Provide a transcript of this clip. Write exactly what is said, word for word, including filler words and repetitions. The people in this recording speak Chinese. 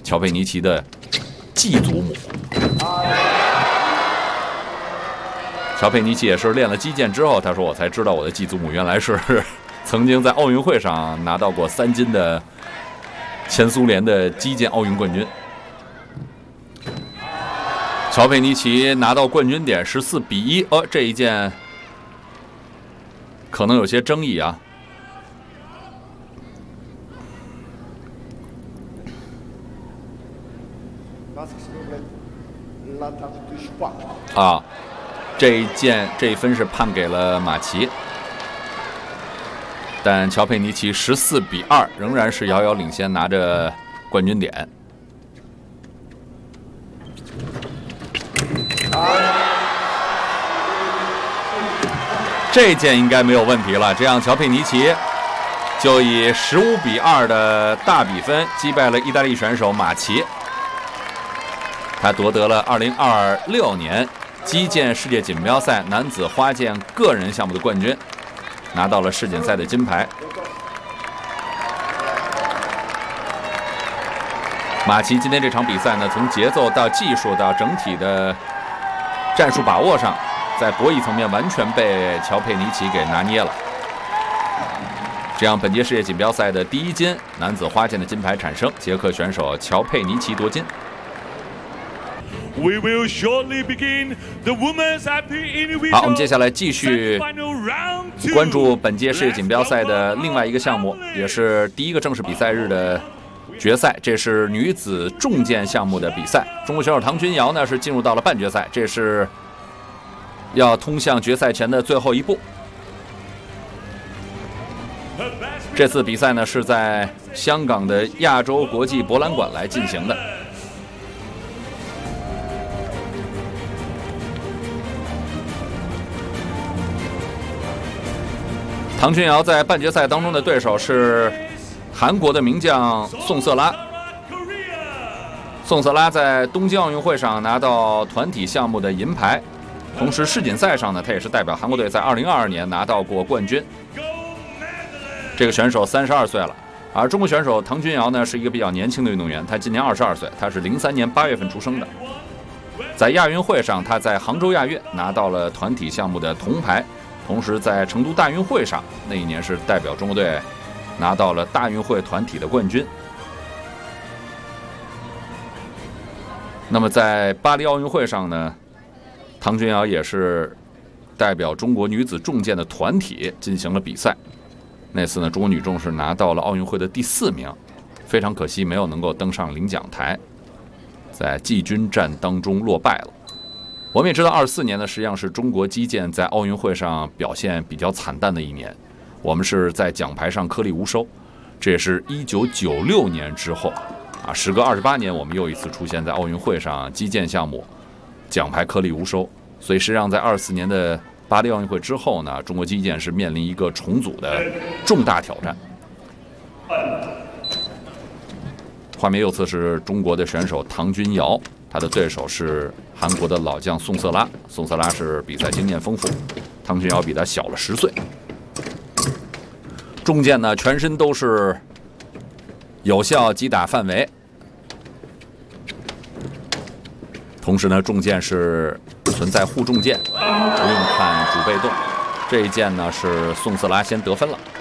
乔佩尼奇的继祖母。乔佩尼奇也是练了击剑之后，他说：“我才知道我的继祖母原来是曾经在奥运会上拿到过三金的前苏联的击剑奥运冠军。”乔佩尼奇拿到冠军点十四比一，呃，这一剑可能有些争议啊。啊，这一剑这一分是判给了马奇，但乔佩尼奇十四比二仍然是遥遥领先，拿着冠军点。这件应该没有问题了，这样乔佩尼奇就以十五比二的大比分击败了意大利选手马奇，他夺得了二零二六年击剑世界锦标赛男子花剑个人项目的冠军，拿到了世锦赛的金牌。马奇今天这场比赛呢，从节奏到技术到整体的战术把握上，在博弈层面完全被乔佩尼奇给拿捏了。这样，本届世界锦标赛的第一金男子花剑的金牌产生，捷克选手乔佩尼奇夺金。 We will shortly begin the women's individual 好，我们接下来继续关注本届世界锦标赛的另外一个项目，也是第一个正式比赛日的决赛，这是女子重剑项目的比赛。中国选手唐君瑶呢是进入到了半决赛，这是要通向决赛前的最后一步。这次比赛呢是在香港的亚洲国际博览馆来进行的。唐君瑶在半决赛当中的对手是韩国的名将宋瑟拉。宋瑟拉在东京奥运会上拿到团体项目的银牌，同时世锦赛上呢，他也是代表韩国队在二零二二年拿到过冠军。这个选手三十二岁了，而中国选手唐君瑶呢是一个比较年轻的运动员，他今年二十二岁，他是零三年八月份出生的。在亚运会上，他在杭州亚运拿到了团体项目的铜牌。同时，在成都大运会上，那一年是代表中国队拿到了大运会团体的冠军。那么，在巴黎奥运会上呢，唐君瑶也是代表中国女子重剑的团体进行了比赛。那次呢，中国女重是拿到了奥运会的第四名，非常可惜没有能够登上领奖台，在季军战当中落败了。我们也知道，二四年呢，实际上是中国击剑在奥运会上表现比较惨淡的一年，我们是在奖牌上颗粒无收。这也是一九九六年之后，啊，时隔二十八年，我们又一次出现在奥运会上击剑项目奖牌颗粒无收。所以实际上，在二四年的巴黎奥运会之后呢，中国击剑是面临一个重组的重大挑战。画面右侧是中国的选手唐君瑶，他的对手是韩国的老将宋瑟拉。宋瑟拉是比赛经验丰富，唐君瑶比他小了十岁。重剑呢，全身都是有效击打范围，同时呢，重剑是存在护重剑，不用看主被动。这一剑呢是宋瑟拉先得分了。